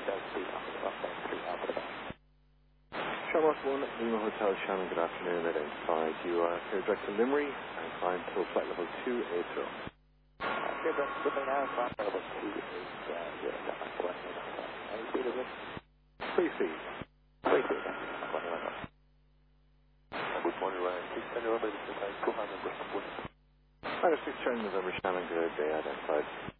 Charlotte 1, Lima Hotel, Shannon, good afternoon. Identified you are here direct to Limerick and climb to flight level 280. Here direct to Limerick now, flight level 280. Any speed of it? 3 feet. 3 feet, Good morning, Ryan. 6 November, this is 200 Bristol. Minus 6 November, Shannon, good day, identified.